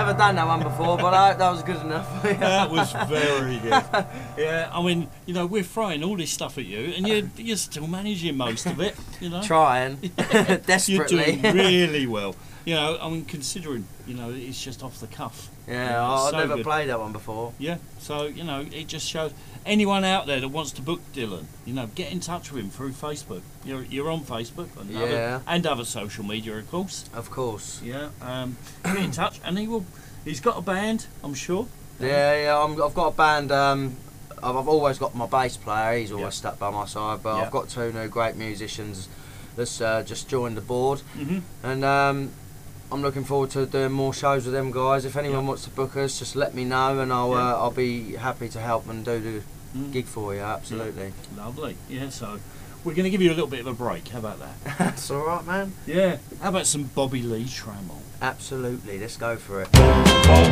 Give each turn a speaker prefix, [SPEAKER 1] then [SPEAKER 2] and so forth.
[SPEAKER 1] never done that one before, but I hope that was good enough.
[SPEAKER 2] That was very good. Yeah, I mean, you know, we're throwing all this stuff at you, and you're still managing most of it. You know,
[SPEAKER 1] Trying desperately.
[SPEAKER 2] you're doing really well. You know, I mean, considering, you know, it's just off the cuff.
[SPEAKER 1] Yeah,
[SPEAKER 2] You know,
[SPEAKER 1] I've
[SPEAKER 2] so
[SPEAKER 1] never
[SPEAKER 2] good.
[SPEAKER 1] played that one before.
[SPEAKER 2] Yeah, so, you know, it just shows anyone out there that wants to book Dylan, you know, get in touch with him through Facebook. You're on Facebook and other social media, of course.
[SPEAKER 1] Of course.
[SPEAKER 2] Yeah, get in touch, and he's got a band, I'm sure.
[SPEAKER 1] Yeah, I've got a band. I've always got my bass player. He's always
[SPEAKER 2] Yeah.
[SPEAKER 1] stuck by my side. But
[SPEAKER 2] Yeah.
[SPEAKER 1] I've got two new great musicians that's just joined the board,
[SPEAKER 2] Mm-hmm.
[SPEAKER 1] and I'm looking forward to doing more shows with them guys. If anyone wants to book us, just let me know, and I'll be happy to help and do the gig for you. Absolutely.
[SPEAKER 2] Lovely. Yeah, so we're going to give you a little bit of a break. How about that?
[SPEAKER 1] That's all right, man.
[SPEAKER 2] Yeah. How about some Bobby Lee Trammell?
[SPEAKER 1] Absolutely. Let's go for it.